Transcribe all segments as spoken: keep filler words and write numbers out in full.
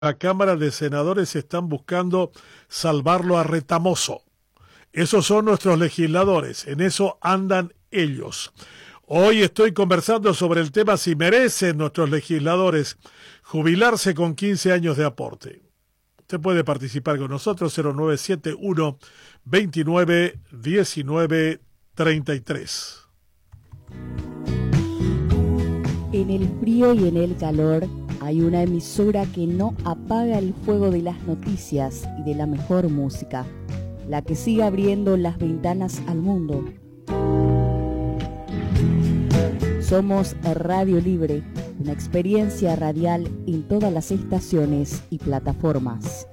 la Cámara de Senadores están buscando salvarlo a retamoso. Esos son nuestros legisladores, en eso andan ellos. Hoy estoy conversando sobre el tema si merecen nuestros legisladores jubilarse con quince años de aporte. Usted puede participar con nosotros, cero nueve siete uno, veintinueve, diecinueve, treinta y tres. En el frío y en el calor hay una emisora que no apaga el fuego de las noticias y de la mejor música, la que sigue abriendo las ventanas al mundo. Somos Radio Libre, una experiencia radial en todas las estaciones y plataformas.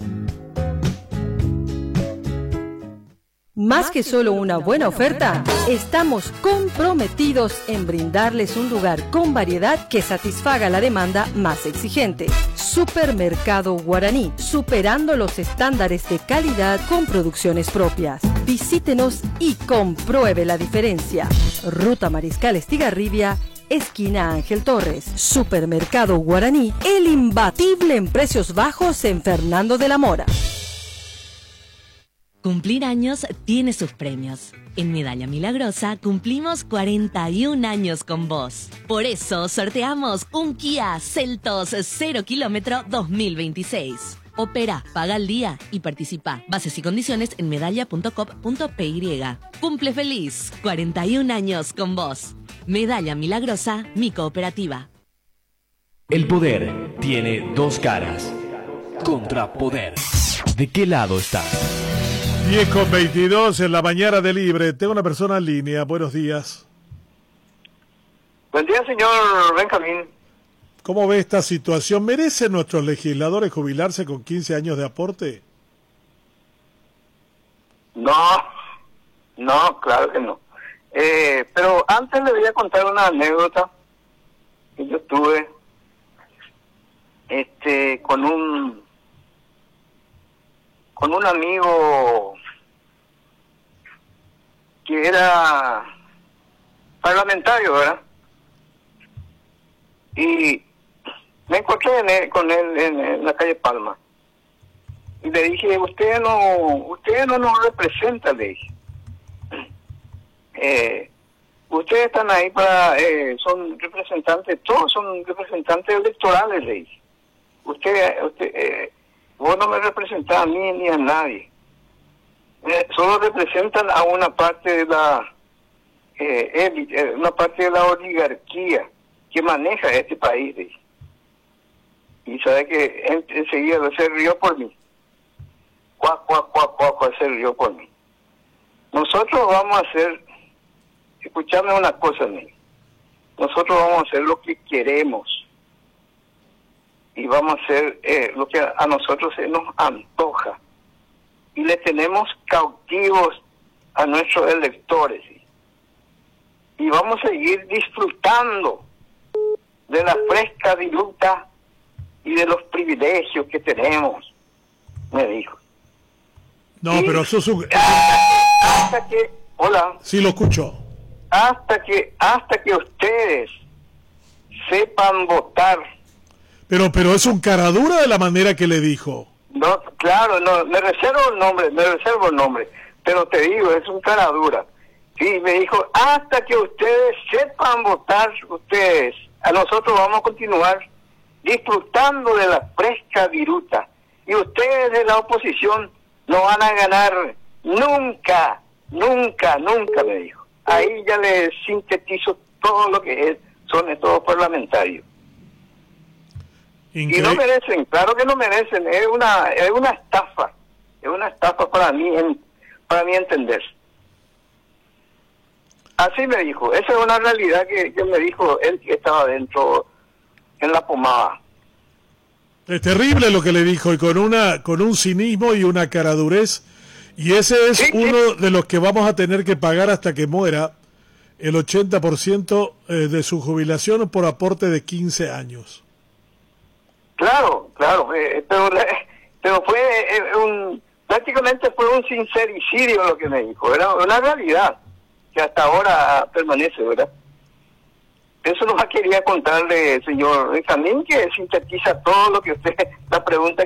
Más que solo una buena oferta, estamos comprometidos en brindarles un lugar con variedad que satisfaga la demanda más exigente. Supermercado Guaraní, superando los estándares de calidad con producciones propias. Visítenos y compruebe la diferencia. Ruta Mariscal Estigarribia, esquina Ángel Torres. Supermercado Guaraní, el imbatible en precios bajos en Fernando de la Mora. Cumplir años tiene sus premios. En Medalla Milagrosa cumplimos cuarenta y un años con vos. Por eso sorteamos un Kia Seltos cero kilómetro dos mil veintiséis. Opera, paga al día y participa. Bases y condiciones en medalla punto com punto p y. Cumple feliz, cuarenta y un años con vos. Medalla Milagrosa, mi cooperativa. El poder tiene dos caras. Contrapoder. ¿De qué lado estás? diez con veintidós en la mañana de Libre. Tengo una persona en línea. Buenos días. Buen día, señor Benjamín. ¿Cómo ve esta situación? ¿Merecen nuestros legisladores jubilarse con quince años de aporte? No, no, claro que no. Eh, pero antes le voy a contar una anécdota que yo tuve este, con un con un amigo que era parlamentario, ¿verdad? Y me encontré en él, con él en, en la calle Palma. Y le dije, usted no, usted no nos representa, le dije. Eh, ustedes están ahí para, eh, son representantes, todos son representantes electorales, le dije. Usted, usted, eh, vos no me representás a mí ni a nadie. Eh, solo representan a una parte de la, eh, élite, una parte de la oligarquía que maneja este país, le dije. Y sabe que en, enseguida se rió por mí. Cuac, cuac, cuac, cuac, cuac, se rió por mí. Nosotros vamos a hacer, escuchame una cosa, Ney. Nosotros vamos a hacer lo que queremos. Y vamos a hacer eh, lo que a, a nosotros se nos antoja. Y le tenemos cautivos a nuestros electores. ¿Sí? Y vamos a seguir disfrutando de la fresca viruta y de los privilegios que tenemos, me dijo. No, y pero eso es un... hasta que, hola. Sí, lo escucho. Hasta que, hasta que ustedes sepan votar. Pero, pero es un caradura de la manera que le dijo. No, claro, no, me reservo el nombre, me reservo el nombre, pero te digo, es un caradura. Y me dijo, hasta que ustedes sepan votar, ustedes, a nosotros vamos a continuar disfrutando de la fresca viruta. Y ustedes de la oposición no van a ganar nunca, nunca, nunca, me dijo. Ahí ya le sintetizo todo lo que es, son estos parlamentarios. Increíble. Y no merecen, claro que no merecen, es una es una estafa, es una estafa para mí, en, para mí entender. Así me dijo, esa es una realidad que, que me dijo él que estaba dentro, en la pomada. Es terrible lo que le dijo, y con una con un cinismo y una caradurez, y ese es sí, uno sí. de los que vamos a tener que pagar hasta que muera el ochenta por ciento de su jubilación por aporte de quince años. Claro, claro, eh, pero, pero fue eh, un, prácticamente fue un sincericidio lo que me dijo, era una realidad que hasta ahora permanece, ¿verdad? Eso nomás quería contarle, señor Benjamín, que sintetiza todo lo que usted, la pregunta